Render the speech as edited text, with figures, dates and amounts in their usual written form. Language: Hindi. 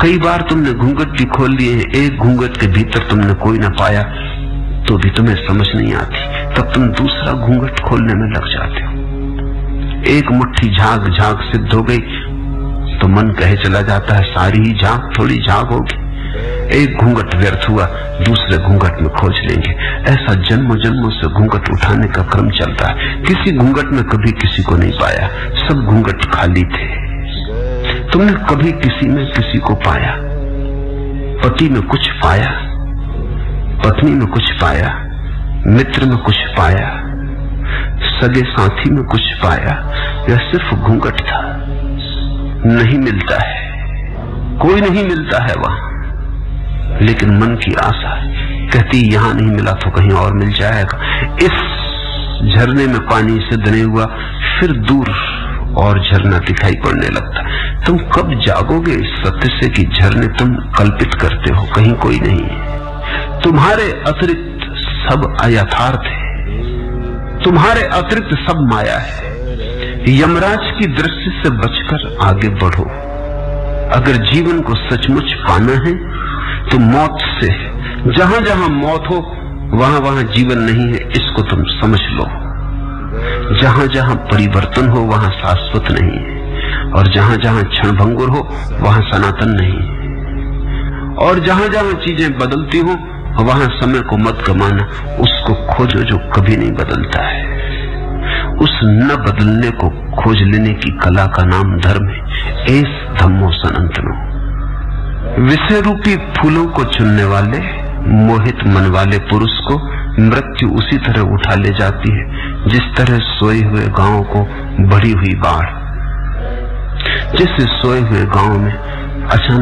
कई बार तुमने घूंघट भी खोल लिए हैं, एक घूंघट के भीतर तुमने कोई ना पाया तो भी तुम्हें समझ नहीं आती, तब तुम दूसरा घूंघट खोलने में लग जाते हो। एक मुट्ठी झाग झाग सिद्ध हो गई तो मन कहे चला जाता है सारी ही झाग थोड़ी झाग होगी। एक घूंघट व्यर्थ हुआ, दूसरे घूंघट में खोज लेंगे। ऐसा जन्मों जन्मों से घूंघट उठाने का क्रम चलता है। किसी घूंघट में कभी किसी को नहीं पाया, सब घूंघट खाली थे। तुमने कभी किसी में किसी को पाया, पति में कुछ पाया, पत्नी में कुछ पाया, मित्र में कुछ पाया, सगे साथी में कुछ पाया, या सिर्फ घूंघट था? नहीं मिलता है, कोई नहीं मिलता है वहां, लेकिन मन की आशा कहती यहां नहीं मिला तो कहीं और मिल जाएगा। इस झरने में पानी सिद्ध नहीं हुआ, फिर दूर और झरना दिखाई पड़ने लगता। तुम कब जागोगे इस सत्य से कि झरने तुम कल्पित करते हो, कहीं कोई नहीं है। तुम्हारे अतिरिक्त सब अयथार्थ है, तुम्हारे अतिरिक्त सब माया है। यमराज की दृष्टि से बचकर आगे बढ़ो। अगर जीवन को सचमुच पाना है तो मौत से, जहां जहां मौत हो वहां वहां जीवन नहीं है, इसको तुम समझ लो। जहां जहां परिवर्तन हो वहां शाश्वत नहीं है, और जहां जहां क्षणभंगुर हो वहां सनातन नहीं है। और जहां जहां चीजें बदलती हो वहां समय को मत गमाना, उसको खोजो जो कभी नहीं बदलता है। उस न बदलने को खोज लेने की कला का नाम धर्म है। एस धम्मो सनातनो। विषय रूपी फूलों को चुनने वाले मोहित मन वाले पुरुष को मृत्यु उसी तरह उठा ले जाती है जिस तरह सोए हुए गांव को बढ़ी हुई बाढ़। जिस सोए हुए गांव में अचानक